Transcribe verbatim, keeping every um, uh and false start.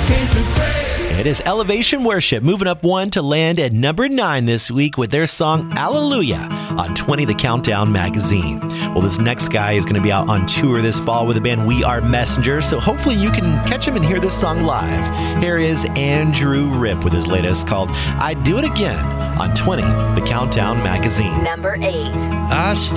It is Elevation Worship, moving up one to land at number nine this week with their song Alleluia on twenty The Countdown magazine. Well, this next guy is going to be out on tour this fall with the band We Are Messenger, so hopefully you can catch him and hear this song live. Here is Andrew Ripp with his latest called I'd Do It Again on twenty The Countdown magazine. Number eight. I